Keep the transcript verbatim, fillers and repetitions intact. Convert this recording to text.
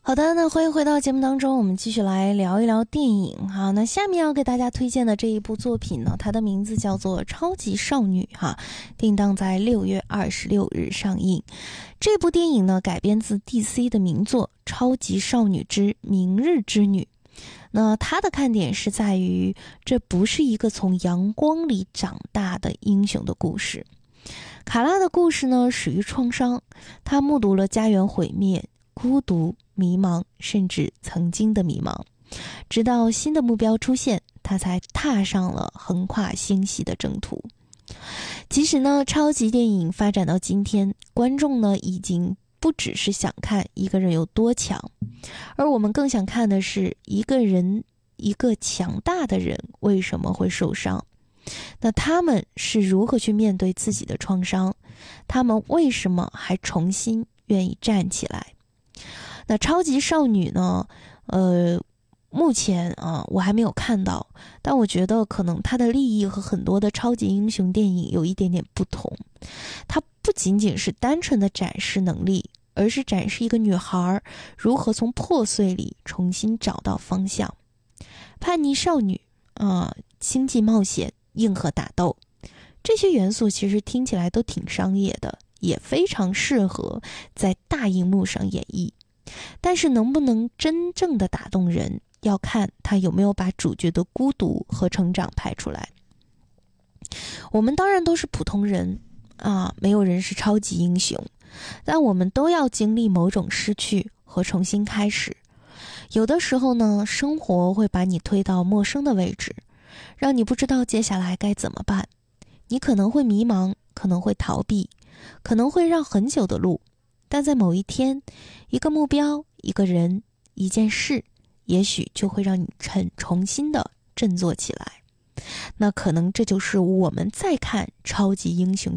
好的，那欢迎回到节目当中，我们继续来聊一聊电影哈。那下面要给大家推荐的这一部作品呢，它的名字叫做《超级少女》哈，定档在六月二十六日上映。这部电影呢改编自 D C 的名作《超级少女之明日之女》。那它的看点是在于，这不是一个从阳光里长大的英雄的故事。卡拉的故事呢始于创伤，她目睹了家园毁灭、孤独、迷茫，甚至曾经的迷茫，直到新的目标出现，他才踏上了横跨星系的征途。其实呢，超级电影发展到今天，观众呢已经不只是想看一个人有多强，而我们更想看的是一个人，一个强大的人为什么会受伤，那他们是如何去面对自己的创伤，他们为什么还重新愿意站起来。那超级少女呢，呃，目前啊我还没有看到，但我觉得可能它的立意和很多的超级英雄电影有一点点不同。它不仅仅是单纯的展示能力，而是展示一个女孩如何从破碎里重新找到方向。叛逆少女啊、呃，星际冒险、硬核打斗，这些元素其实听起来都挺商业的，也非常适合在大荧幕上演绎。但是能不能真正的打动人，要看他有没有把主角的孤独和成长拍出来。我们当然都是普通人啊，没有人是超级英雄，但我们都要经历某种失去和重新开始。有的时候呢，生活会把你推到陌生的位置，让你不知道接下来该怎么办。你可能会迷茫，可能会逃避，可能会绕很久的路，但在某一天，一个目标、一个人、一件事，也许就会让你重重新的振作起来。那可能这就是我们在看超级英雄